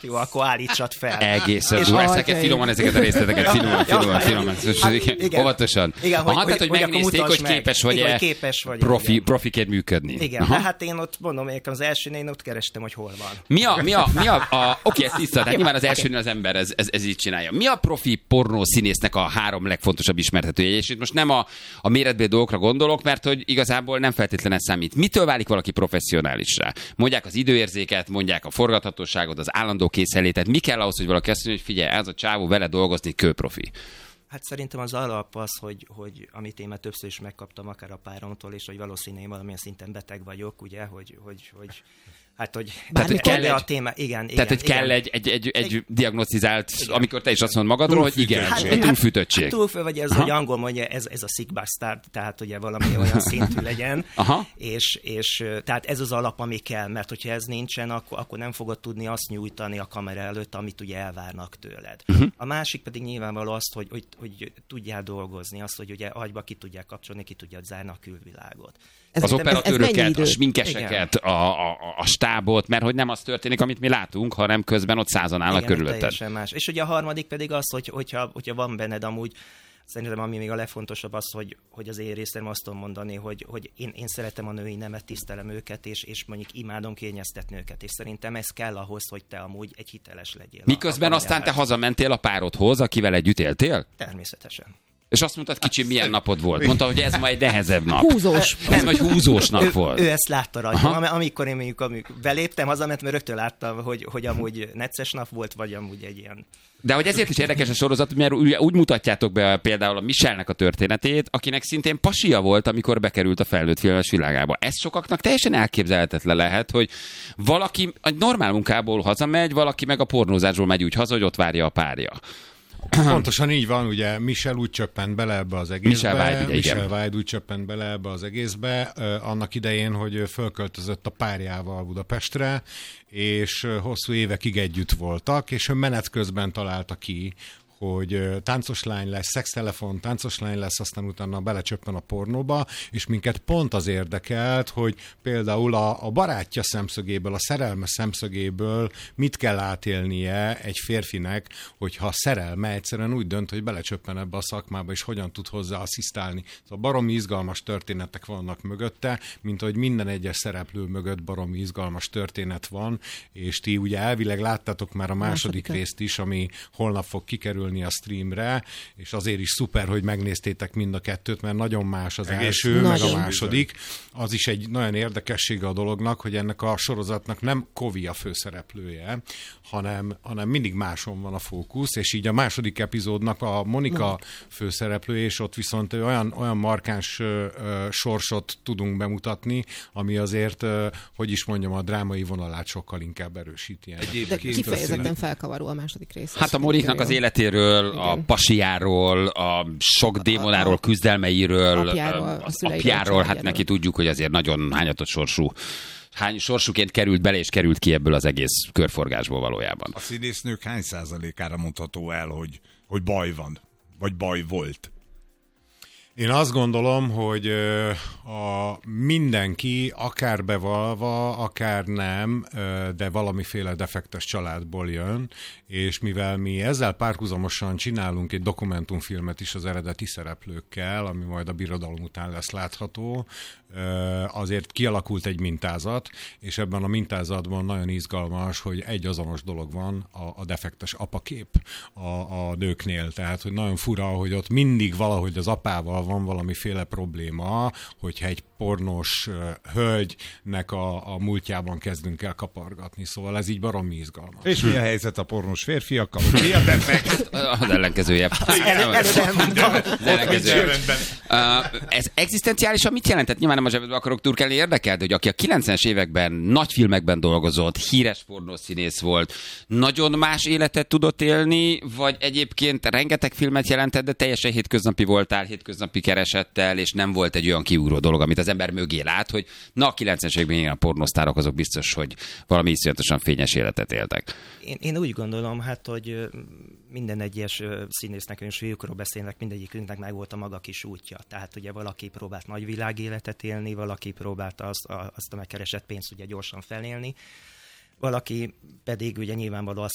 Jó, akkor állítsad fel. Egészen durva. Ezeket finoman, ezeket a részleteket finoman. Óvatosan. Tehát, hogy megnézték, hogy képes vagy profiként működni. Igen, hát én ott mondom, az elsőnél én ott kerestem, hogy hol van. Oké, ezt tisztelt, hát nyilván az elsőnél az ember ez így csinálja. Mi a profi pornó színésznek a 3 legfontosabb ismertetője? És itt most nem a méretbeli dolgokra gondolok, mert hogy igazából nem feltétlenül számít. Mitől válik valaki professzionálissá? Mondják az időérzéket, mondják a forgathatóságot, az állandó készenlétet. Mi kell ahhoz, hogy valaki azt mondja, hogy figyelj, ez a csávó vele dolgozni, kőprofi? Hát szerintem az alap az, hogy amit én már többször is megkaptam akár a páromtól, és hogy valószínűleg én valamilyen szinten beteg vagyok, ugye, hogy kell a téma, igen. Tehát, hogy kell egy diagnosztizált, amikor te is azt mondod magadról, hogy igen, egy túlfűtöttség. Hát túlfő vagy ez, hogy angol mondja, ez a sick bastard, tehát ugye valami olyan szintű legyen, és tehát ez az alap, ami kell, mert hogyha ez nincsen, akkor nem fogod tudni azt nyújtani a kamera előtt, amit ugye elvárnak tőled. A másik pedig nyilvánvaló azt, hogy tudjál dolgozni, azt, hogy ugye agyba ki tudják kapcsolni, ki tudják zárni a külvilágot. Az operatőröket, a sminkeseket, a stábot, mert hogy nem az történik, amit mi látunk, hanem közben ott 100-an állnak körülötted. Teljesen más. És ugye a harmadik pedig az, hogyha van benned amúgy, szerintem ami még a legfontosabb az, hogy az én részem azt tudom mondani, hogy én szeretem a női nemet, tisztelem őket, és mondjuk imádom kényeztetni őket, és szerintem ez kell ahhoz, hogy te amúgy egy hiteles legyél. Miközben aztán te hazamentél a párodhoz, akivel együtt éltél? Természetesen. És azt mondtad, kicsi, milyen napod volt? Mondta, hogy ez majd nehezebb nap. Húzós. Ez majd húzós nap volt. Ő ezt látta rajta. Amikor én beléptem, hazament, mert rögtön láttam, hogy amúgy necces nap volt, vagy amúgy egy ilyen... De hogy ezért is érdekes a sorozat, mert úgy mutatjátok be például a Michelnek a történetét, akinek szintén pasia volt, amikor bekerült a felnőtt filmes világába. Ez sokaknak teljesen elképzelhetetlen lehet, hogy valaki a normál munkából hazamegy, valaki meg a pornózásból megy úgy haza, hogy ott várja a párja. Pontosan így van, ugye Michel úgy csöppent bele ebbe az egészbe. Michel Vájd úgy csöppent bele ebbe az egészbe, annak idején, hogy fölköltözött a párjával Budapestre, és hosszú évekig együtt voltak, és ő menet közben találta ki, hogy táncos lány lesz, szextelefon, táncos lány lesz, aztán utána belecsöppen a pornóba, és minket pont az érdekelt, hogy például a barátja szemszögéből, a szerelme szemszögéből mit kell átélnie egy férfinek, hogyha a szerelme egyszerűen úgy dönt, hogy belecsöppen ebbe a szakmába, és hogyan tud hozzá asszisztálni. Szóval baromi izgalmas történetek vannak mögötte, mint hogy minden egyes szereplő mögött baromi izgalmas történet van, és ti ugye elvileg láttátok már a második részt is, ami holnap fog kikerülni a streamre, és azért is szuper, hogy megnéztétek mind a kettőt, mert nagyon más az első, meg a második. Az is egy nagyon érdekessége a dolognak, hogy ennek a sorozatnak nem Kovi a főszereplője, hanem mindig máson van a fókusz, és így a második epizódnak a Monika főszereplője, és ott viszont olyan markáns sorsot tudunk bemutatni, ami azért, hogy is mondjam, a drámai vonalát sokkal inkább erősíti. De kifejezetten felkavaró a második rész. Hát a Moniknak az életéről, a pasiáról, a sok démonáról, küzdelmeiről, apjáról, hát neki tudjuk, hogy azért nagyon hányatott sorsuként került bele és került ki ebből az egész körforgásból valójában. A színésznők hány százalékára mondható el, hogy baj van, vagy baj volt? Én azt gondolom, hogy mindenki, akár bevalva, akár nem, de valamiféle defektes családból jön, és mivel mi ezzel párhuzamosan csinálunk egy dokumentumfilmet is az eredeti szereplőkkel, ami majd a birodalom után lesz látható, azért kialakult egy mintázat, és ebben a mintázatban nagyon izgalmas, hogy egy azonos dolog van, a defektes apakép a nőknél. Tehát, hogy nagyon fura, hogy ott mindig valahogy az apával van valamiféle probléma, hogyha egy pornós hölgynek a múltjában kezdünk el kapargatni. Szóval ez így baromi izgalmas. És mi a helyzet a pornós férfiakkal? Mi a defekt? Az ellenkezője. Ez egzisztenciálisan mit jelentett? Nyilván nem a zsebedbe akarok turkálni, érdekel, hogy aki a 90-es években nagy filmekben dolgozott, híres pornószínész volt, nagyon más életet tudott élni, vagy egyébként rengeteg filmet jelentett, de teljesen hétköznapi voltál, hétköznapi keresettel, és nem volt egy olyan kiugró dolog, amit az ember mögé lát, hogy na a 90-es években a pornosztárok azok biztos, hogy valami iszonyatosan fényes életet éltek. Én úgy gondolom, hát, hogy minden egyes színésznek, és fiúkról beszélnek, mindegyikünknek meg volt a maga kis útja. Tehát ugye valaki próbált nagy világéletet élni, valaki próbált azt a megkeresett pénzt ugye gyorsan felélni, valaki pedig ugye nyilvánvalóan